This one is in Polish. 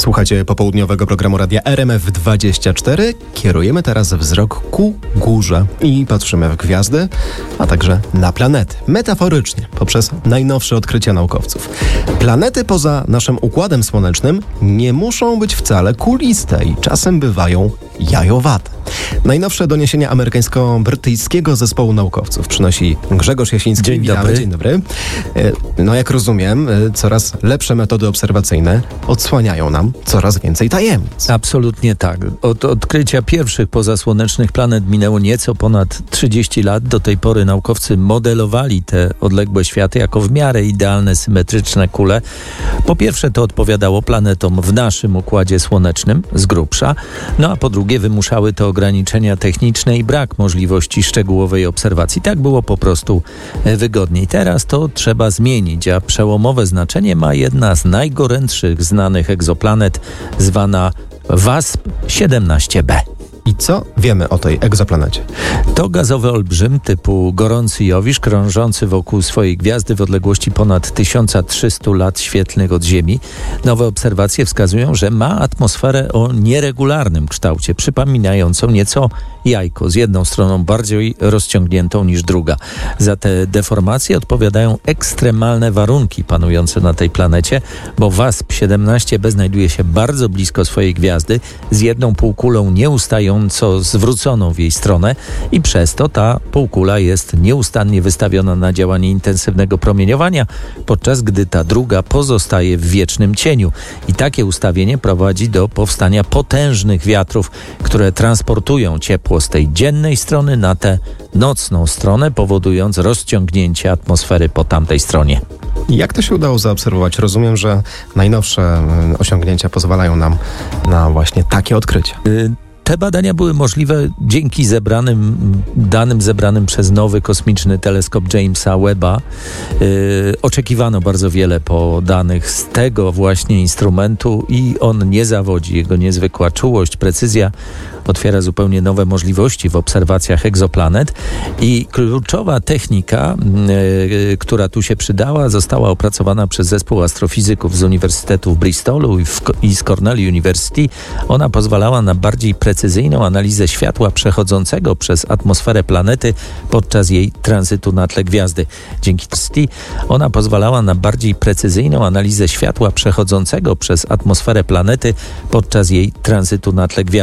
Słuchacie popołudniowego programu Radia RMF24. Kierujemy teraz wzrok ku górze i patrzymy w gwiazdy, a także na planety. Metaforycznie, poprzez najnowsze odkrycia naukowców. Planety poza naszym Układem Słonecznym nie muszą być wcale kuliste i czasem bywają jajowate. Najnowsze doniesienia amerykańsko-brytyjskiego zespołu naukowców przynosi Grzegorz Jasiński. Dzień dobry. Dzień dobry. No jak rozumiem, coraz lepsze metody obserwacyjne odsłaniają nam coraz więcej tajemnic. Absolutnie tak. Od odkrycia pierwszych pozasłonecznych planet minęło nieco ponad 30 lat. Do tej pory naukowcy modelowali te odległe światy jako w miarę idealne, symetryczne kule. Po pierwsze to odpowiadało planetom w naszym Układzie Słonecznym z grubsza, no a po drugie wymuszały to ograniczenia techniczne i brak możliwości szczegółowej obserwacji. Tak było po prostu wygodniej. Teraz to trzeba zmienić, a przełomowe znaczenie ma jedna z najgorętszych znanych egzoplanet, zwana WASP-17b. I co wiemy o tej egzoplanecie? To gazowy olbrzym typu gorący Jowisz, krążący wokół swojej gwiazdy w odległości ponad 1300 lat świetlnych od Ziemi. Nowe obserwacje wskazują, że ma atmosferę o nieregularnym kształcie, przypominającą nieco jajko, z jedną stroną bardziej rozciągniętą niż druga. Za te deformacje odpowiadają ekstremalne warunki panujące na tej planecie, bo WASP-17b znajduje się bardzo blisko swojej gwiazdy, z jedną półkulą nieustająco zwróconą w jej stronę i przez to ta półkula jest nieustannie wystawiona na działanie intensywnego promieniowania, podczas gdy ta druga pozostaje w wiecznym cieniu. I takie ustawienie prowadzi do powstania potężnych wiatrów, które transportują ciepło z tej dziennej strony na tę nocną stronę, powodując rozciągnięcie atmosfery po tamtej stronie. Jak to się udało zaobserwować? Rozumiem, że najnowsze osiągnięcia pozwalają nam na właśnie takie odkrycia. Te badania były możliwe dzięki danym zebranym przez nowy kosmiczny teleskop Jamesa Webba. Oczekiwano bardzo wiele po danych z tego właśnie instrumentu i on nie zawodzi. Jego niezwykła czułość, precyzja otwiera zupełnie nowe możliwości w obserwacjach egzoplanet i kluczowa technika, która tu się przydała, została opracowana przez zespół astrofizyków z Uniwersytetu w Bristolu i z Cornell University. Ona pozwalała na bardziej precyzyjną analizę światła przechodzącego przez atmosferę planety podczas jej tranzytu na tle gwiazdy. Dzięki ona pozwalała na bardziej precyzyjną analizę światła przechodzącego przez atmosferę planety podczas jej tranzytu na tle gwiazdy.